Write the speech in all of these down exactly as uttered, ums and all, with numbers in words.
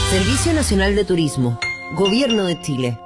Servicio Nacional de Turismo, Gobierno de Chile.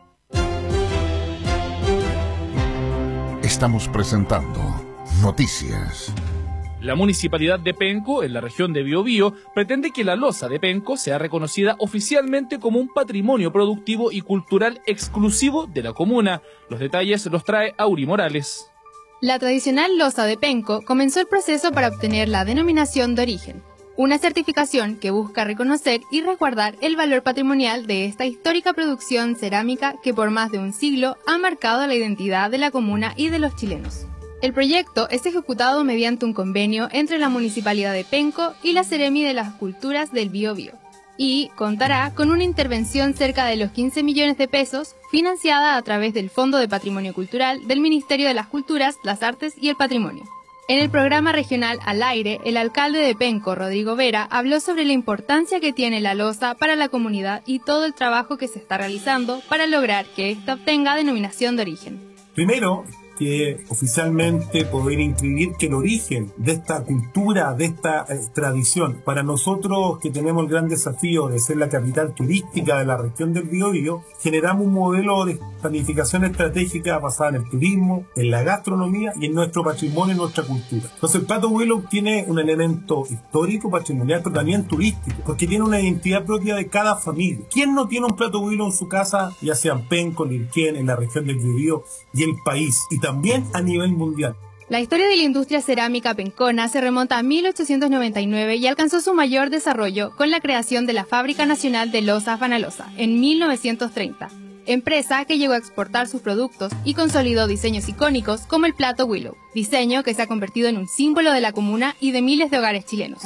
Estamos presentando Noticias. La Municipalidad de Penco, en la región de Biobío, pretende que la loza de Penco sea reconocida oficialmente como un patrimonio productivo y cultural exclusivo de la comuna. Los detalles los trae Auri Morales. La tradicional loza de Penco comenzó el proceso para obtener la denominación de origen, una certificación que busca reconocer y resguardar el valor patrimonial de esta histórica producción cerámica que por más de un siglo ha marcado la identidad de la comuna y de los chilenos. El proyecto es ejecutado mediante un convenio entre la Municipalidad de Penco y la Seremi de las Culturas del Biobío y contará con una intervención cerca de los quince millones de pesos financiada a través del Fondo de Patrimonio Cultural del Ministerio de las Culturas, las Artes y el Patrimonio. En el programa regional Al Aire, el alcalde de Penco, Rodrigo Vera, habló sobre la importancia que tiene la loza para la comunidad y todo el trabajo que se está realizando para lograr que ésta obtenga denominación de origen. Primero, que oficialmente poder inscribir que el origen de esta cultura, de esta eh, tradición, para nosotros que tenemos el gran desafío de ser la capital turística de la región del Biobío, generamos un modelo de planificación estratégica basada en el turismo, en la gastronomía y en nuestro patrimonio y nuestra cultura. Entonces el Plato Huilo tiene un elemento histórico, patrimonial, pero también turístico, porque tiene una identidad propia de cada familia. ¿Quién no tiene un Plato Huilo en su casa, ya sea en Penco, Lirquén, en la región del Biobío y el país? Y también a nivel mundial. La historia de la industria cerámica pencona se remonta a mil ochocientos noventa y nueve y alcanzó su mayor desarrollo con la creación de la Fábrica Nacional de Lozas Vanalosa en mil novecientos treinta, empresa que llegó a exportar sus productos y consolidó diseños icónicos como el Plato Willow, diseño que se ha convertido en un símbolo de la comuna y de miles de hogares chilenos.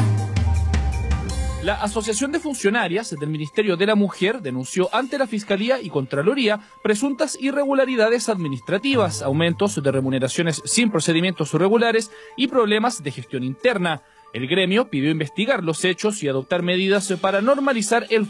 La Asociación de Funcionarias del Ministerio de la Mujer denunció ante la Fiscalía y Contraloría presuntas irregularidades administrativas, aumentos de remuneraciones sin procedimientos regulares y problemas de gestión interna. El gremio pidió investigar los hechos y adoptar medidas para normalizar el